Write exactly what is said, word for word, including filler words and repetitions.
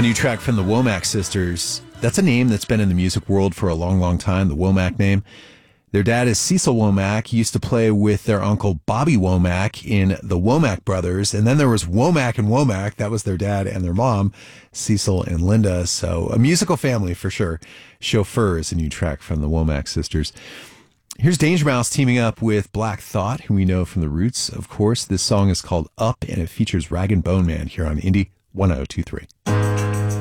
A new track from the Womack sisters. That's a name that's been in the music world for a long, long time, the Womack name. Their dad is Cecil Womack. He used to play with their uncle Bobby Womack in the Womack Brothers. And then there was Womack and Womack. That was their dad and their mom, Cecil and Linda. So a musical family for sure. Chauffeur is a new track from the Womack sisters. Here's Danger Mouse teaming up with Black Thought, who we know from the Roots, of course. This song is called Up, and it features Rag and Bone Man here on Indie one oh two three.